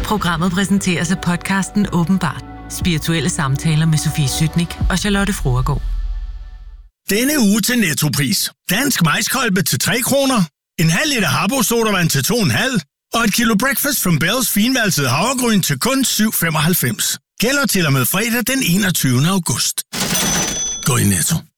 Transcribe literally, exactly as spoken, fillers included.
Programmet præsenteres af podcasten Åbenbart. Spirituelle samtaler med Sofie Sytnik og Charlotte Fruergaard. Denne uge til Nettopris. Dansk majskolbe til tre kroner. En halv liter Harbo sodavand til to komma fem. Og et kilo Breakfast from Bells finvalset havregryn til kun syv femoghalvfems. Gælder til og med fredag den enogtyvende august. Gå i Netto.